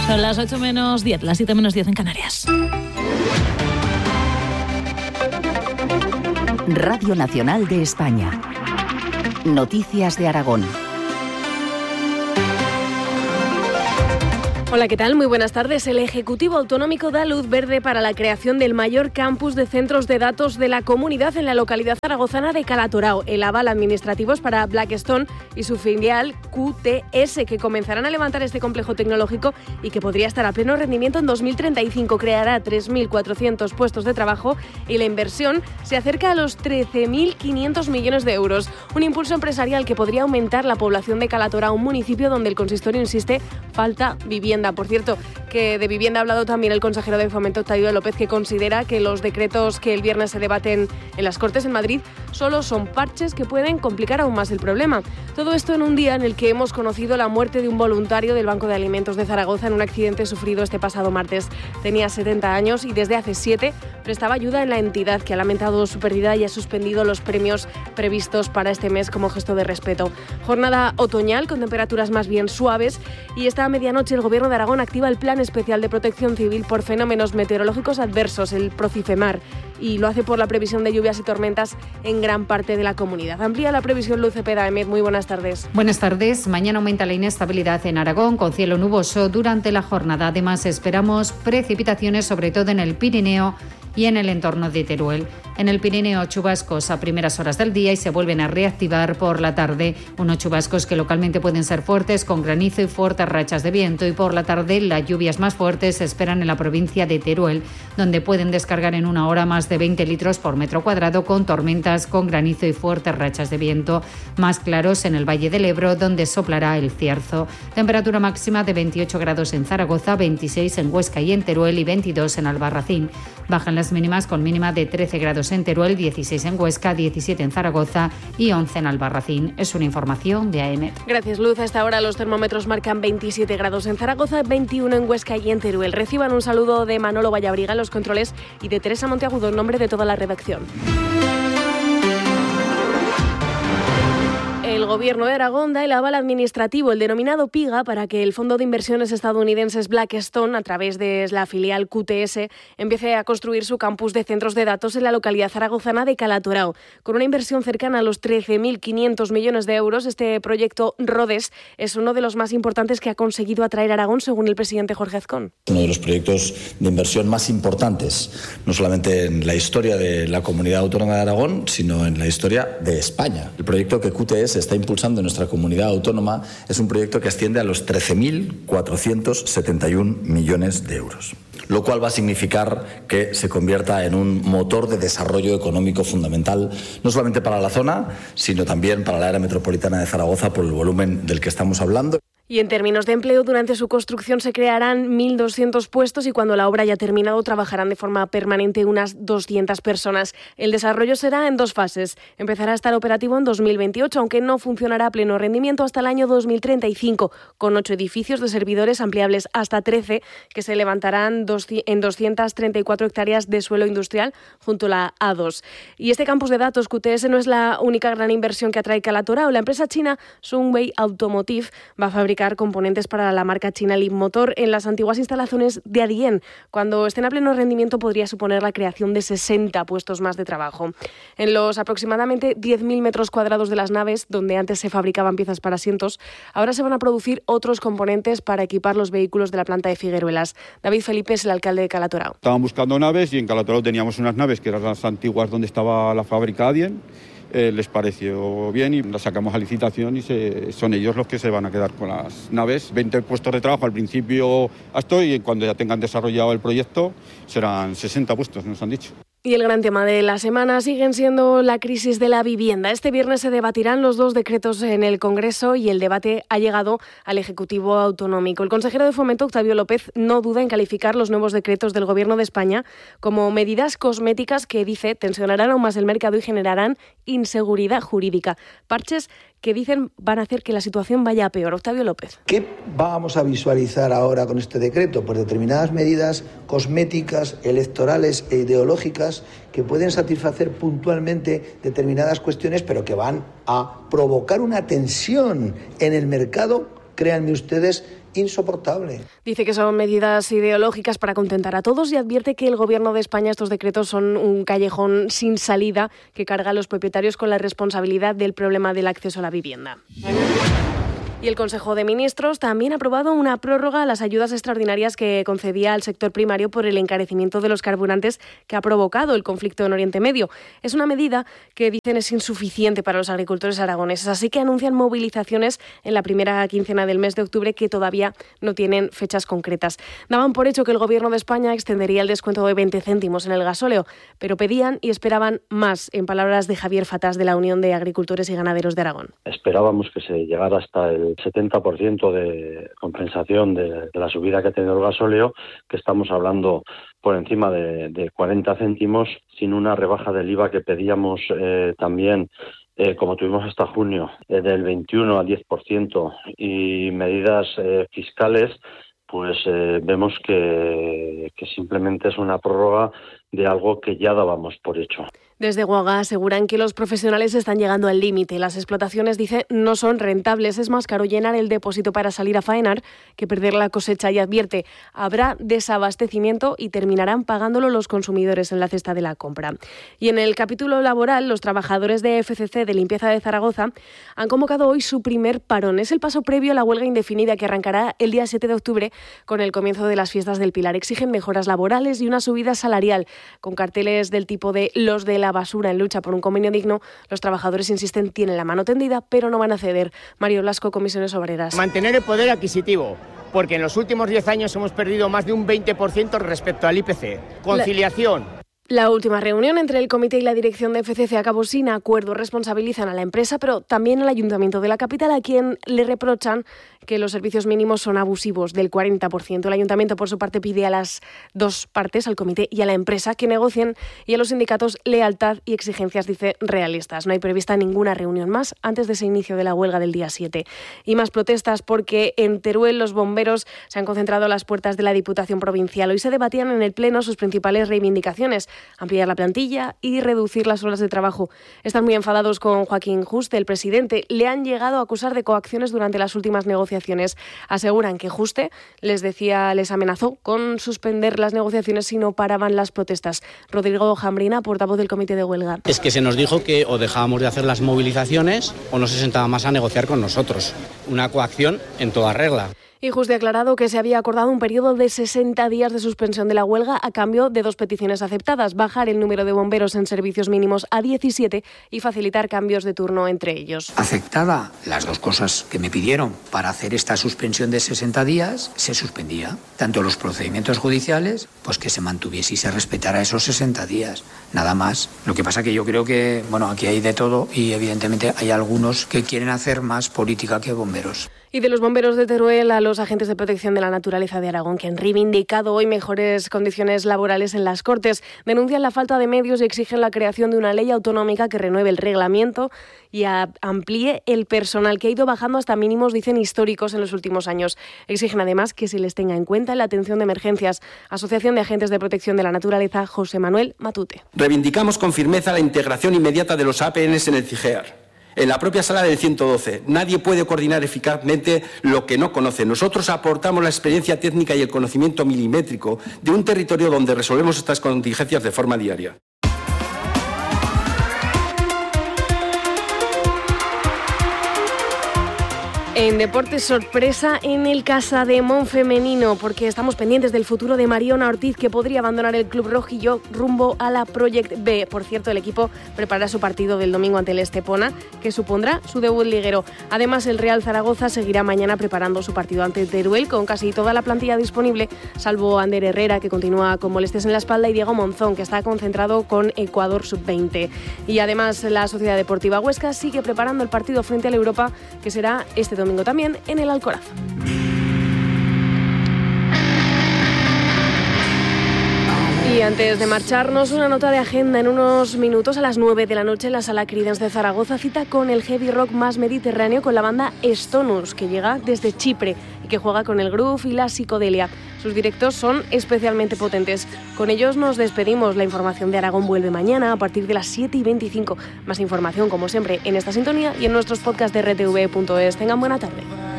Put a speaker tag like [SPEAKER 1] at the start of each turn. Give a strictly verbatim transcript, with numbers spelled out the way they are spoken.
[SPEAKER 1] Son las ocho menos diez, las siete menos diez en Canarias.
[SPEAKER 2] Radio Nacional de España. Noticias de Aragón.
[SPEAKER 3] Hola, ¿qué tal? Muy buenas tardes. El Ejecutivo Autonómico da luz verde para la creación del mayor campus de centros de datos de la comunidad en la localidad zaragozana de Calatorao. El aval administrativo es para Blackstone y su filial Q T S, que comenzarán a levantar este complejo tecnológico y que podría estar a pleno rendimiento en dos mil treinta y cinco. Creará tres mil cuatrocientos puestos de trabajo y la inversión se acerca a los trece mil quinientos millones de euros. Un impulso empresarial que podría aumentar la población de Calatorao, un municipio donde el consistorio insiste falta vivienda. Por cierto, que de vivienda ha hablado también el consejero de Fomento, Octavio López, que considera que los decretos que el viernes se debaten en las Cortes en Madrid solo son parches que pueden complicar aún más el problema. Todo esto en un día en el que hemos conocido la muerte de un voluntario del Banco de Alimentos de Zaragoza en un accidente sufrido este pasado martes. Tenía setenta años y desde hace siete prestaba ayuda en la entidad, que ha lamentado su pérdida y ha suspendido los premios previstos para este mes como gesto de respeto. Jornada otoñal con temperaturas más bien suaves y esta medianoche el Gobierno de Aragón activa el Plan Especial de Protección Civil por fenómenos meteorológicos adversos, el Procifemar, y lo hace por la previsión de lluvias y tormentas en gran parte de la comunidad. Amplía la previsión Luz Cepeda. Emet, muy buenas tardes.
[SPEAKER 4] Buenas tardes. Mañana aumenta la inestabilidad en Aragón con cielo nuboso durante la jornada. Además, esperamos precipitaciones, sobre todo en el Pirineo y en el entorno de Teruel. En el Pirineo, chubascos a primeras horas del día y se vuelven a reactivar por la tarde. Unos chubascos que localmente pueden ser fuertes, con granizo y fuertes rachas de viento. Y por la tarde, las lluvias más fuertes se esperan en la provincia de Teruel, donde pueden descargar en una hora más de veinte litros por metro cuadrado, con tormentas, con granizo y fuertes rachas de viento. Más claros en el Valle del Ebro, donde soplará el cierzo. Temperatura máxima de veintiocho grados en Zaragoza, veintiséis en Huesca y en Teruel y veintidós en Albarracín. Bajan las mínimas con mínima de trece grados en Teruel, dieciséis en Huesca, diecisiete en Zaragoza y once en Albarracín. Es una información de A E M E T.
[SPEAKER 3] Gracias, Luz. Hasta ahora los termómetros marcan veintisiete grados en Zaragoza, veintiuno en Huesca y en Teruel. Reciban un saludo de Manolo Vallabriga en los controles y de Teresa Monteagudo en nombre de toda la redacción. El Gobierno de Aragón da el aval administrativo, el denominado PIGA, para que el fondo de inversiones estadounidenses Blackstone, a través de la filial Q T S, empiece a construir su campus de centros de datos en la localidad zaragozana de Calatorao. Con una inversión cercana a los trece mil quinientos millones de euros, este proyecto RODES es uno de los más importantes que ha conseguido atraer Aragón, según el presidente Jorge Azcón.
[SPEAKER 5] Uno de los proyectos de inversión más importantes, no solamente en la historia de la Comunidad Autónoma de Aragón, sino en la historia de España. El proyecto que Q T S está impulsando en nuestra comunidad autónoma es un proyecto que asciende a los trece mil cuatrocientos setenta y uno millones de euros, lo cual va a significar que se convierta en un motor de desarrollo económico fundamental, no solamente para la zona, sino también para la área metropolitana de Zaragoza, por el volumen del que estamos hablando.
[SPEAKER 3] Y en términos de empleo, durante su construcción se crearán mil doscientos puestos y cuando la obra haya terminado trabajarán de forma permanente unas doscientas personas. El desarrollo será en dos fases. Empezará a estar operativo en dos mil veintiocho, aunque no funcionará a pleno rendimiento hasta el año dos mil treinta y cinco, con ocho edificios de servidores ampliables hasta trece que se levantarán en doscientas treinta y cuatro hectáreas de suelo industrial junto a la A dos. Y este campus de datos Q T S no es la única gran inversión que atrae Calatorao. La empresa china Sunway Automotive va a fabricar componentes para la marca china Leapmotor en las antiguas instalaciones de Adien. Cuando estén a pleno rendimiento podría suponer la creación de sesenta puestos más de trabajo. En los aproximadamente diez mil metros cuadrados de las naves, donde antes se fabricaban piezas para asientos, ahora se van a producir otros componentes para equipar los vehículos de la planta de Figueruelas. David Felipe es el alcalde de Calatorao.
[SPEAKER 6] Estaban buscando naves y en Calatorao teníamos unas naves que eran las antiguas donde estaba la fábrica Adien. Eh, les pareció bien y las sacamos a licitación y se, son ellos los que se van a quedar con las naves. veinte puestos de trabajo al principio hasta y cuando ya tengan desarrollado el proyecto serán sesenta puestos, nos han dicho.
[SPEAKER 3] Y el gran tema de la semana siguen siendo la crisis de la vivienda. Este viernes se debatirán los dos decretos en el Congreso y el debate ha llegado al Ejecutivo Autonómico. El consejero de Fomento, Octavio López, no duda en calificar los nuevos decretos del Gobierno de España como medidas cosméticas que, dice, tensionarán aún más el mercado y generarán inseguridad jurídica. Parches que dicen van a hacer que la situación vaya a peor. Octavio López.
[SPEAKER 7] ¿Qué vamos a visualizar ahora con este decreto? Pues determinadas medidas cosméticas, electorales e ideológicas que pueden satisfacer puntualmente determinadas cuestiones, pero que van a provocar una tensión en el mercado créanme ustedes, insoportable.
[SPEAKER 3] Dice que son medidas ideológicas para contentar a todos y advierte que el Gobierno de España, estos decretos son un callejón sin salida que carga a los propietarios con la responsabilidad del problema del acceso a la vivienda. Y el Consejo de Ministros también ha aprobado una prórroga a las ayudas extraordinarias que concedía al sector primario por el encarecimiento de los carburantes que ha provocado el conflicto en Oriente Medio. Es una medida que dicen es insuficiente para los agricultores aragoneses, así que anuncian movilizaciones en la primera quincena del mes de octubre que todavía no tienen fechas concretas. Daban por hecho que el Gobierno de España extendería el descuento de veinte céntimos en el gasóleo, pero pedían y esperaban más, en palabras de Javier Fatás de la Unión de Agricultores y Ganaderos de Aragón.
[SPEAKER 8] Esperábamos que se llegara hasta el setenta por ciento de compensación de, de la subida que ha tenido el gasóleo, que estamos hablando por encima de, de cuarenta céntimos, sin una rebaja del I V A que pedíamos eh, también, eh, como tuvimos hasta junio, eh, del veintiuno al diez por ciento, y medidas eh, fiscales, pues eh, vemos que, que simplemente es una prórroga de algo que ya dábamos por hecho.
[SPEAKER 3] Desde Guaga aseguran que los profesionales están llegando al límite. Las explotaciones, dice, no son rentables. Es más caro llenar el depósito para salir a faenar que perder la cosecha, y advierte, habrá desabastecimiento y terminarán pagándolo los consumidores en la cesta de la compra. Y en el capítulo laboral, los trabajadores de F C C de Limpieza de Zaragoza han convocado hoy su primer parón. Es el paso previo a la huelga indefinida que arrancará el día siete de octubre con el comienzo de las fiestas del Pilar. Exigen mejoras laborales y una subida salarial. Con carteles del tipo de los de la basura en lucha por un convenio digno, los trabajadores insisten, tienen la mano tendida, pero no van a ceder. Mario Blasco, Comisiones Obreras.
[SPEAKER 9] Mantener el poder adquisitivo, porque en los últimos diez años hemos perdido más de un veinte por ciento respecto al I P C. Conciliación.
[SPEAKER 3] La... La última reunión entre el comité y la dirección de F C C acabó sin acuerdo. Responsabilizan a la empresa, pero también al Ayuntamiento de la capital, a quien le reprochan que los servicios mínimos son abusivos, del cuarenta por ciento. El Ayuntamiento, por su parte, pide a las dos partes, al comité y a la empresa, que negocien, y a los sindicatos lealtad y exigencias, dice, realistas. No hay prevista ninguna reunión más antes de ese inicio de la huelga del día siete. Y más protestas porque en Teruel los bomberos se han concentrado a las puertas de la Diputación Provincial. Hoy se debatían en el Pleno sus principales reivindicaciones: ampliar la plantilla y reducir las horas de trabajo. Están muy enfadados con Joaquín Juste, el presidente. Le han llegado a acusar de coacciones durante las últimas negociaciones. Aseguran que Juste les decía, les amenazó con suspender las negociaciones si no paraban las protestas. Rodrigo Jambrina, portavoz del comité de huelga.
[SPEAKER 10] Es que se nos dijo que o dejábamos de hacer las movilizaciones o no se sentaba más a negociar con nosotros. Una coacción en toda regla.
[SPEAKER 3] Y Juste ha aclarado que se había acordado un periodo de sesenta días de suspensión de la huelga a cambio de dos peticiones aceptadas: bajar el número de bomberos en servicios mínimos a diecisiete y facilitar cambios de turno entre ellos.
[SPEAKER 11] Aceptada las dos cosas que me pidieron para hacer esta suspensión de sesenta días, se suspendía tanto los procedimientos judiciales, pues que se mantuviese y se respetara esos sesenta días, nada más. Lo que pasa que yo creo que, bueno, aquí hay de todo y evidentemente hay algunos que quieren hacer más política que bomberos.
[SPEAKER 3] Y de los bomberos de Teruel a los agentes de protección de la naturaleza de Aragón, que han reivindicado hoy mejores condiciones laborales en las Cortes. Denuncian la falta de medios y exigen la creación de una ley autonómica que renueve el reglamento y amplíe el personal, que ha ido bajando hasta mínimos, dicen, históricos en los últimos años. Exigen además que se les tenga en cuenta en la atención de emergencias. Asociación de Agentes de Protección de la Naturaleza, José Manuel Matute.
[SPEAKER 12] Reivindicamos con firmeza la integración inmediata de los A P Ns en el CIGEAR. En la propia sala del ciento doce, nadie puede coordinar eficazmente lo que no conoce. Nosotros aportamos la experiencia técnica y el conocimiento milimétrico de un territorio donde resolvemos estas contingencias de forma diaria.
[SPEAKER 3] En deportes, sorpresa en el Casademont femenino, porque estamos pendientes del futuro de Mariona Ortiz, que podría abandonar el club rojillo rumbo a la Project B. Por cierto, el equipo prepara su partido del domingo ante el Estepona, que supondrá su debut liguero. Además, el Real Zaragoza seguirá mañana preparando su partido ante Teruel, con casi toda la plantilla disponible, salvo Ander Herrera, que continúa con molestias en la espalda, y Diego Monzón, que está concentrado con Ecuador sub veinte. Y además, la Sociedad Deportiva Huesca sigue preparando el partido frente al Europa, que será este domingo también en el Alcoraz. Y antes de marcharnos, una nota de agenda. En unos minutos, a las nueve de la noche, en la Sala Creedence de Zaragoza, cita con el heavy rock más mediterráneo, con la banda Stonus, que llega desde Chipre y que juega con el groove y la psicodelia. Sus directos son especialmente potentes. Con ellos nos despedimos. La información de Aragón vuelve mañana a partir de las siete y veinticinco. Más información, como siempre, en esta sintonía y en nuestros podcasts de R T V punto es. Tengan buena tarde.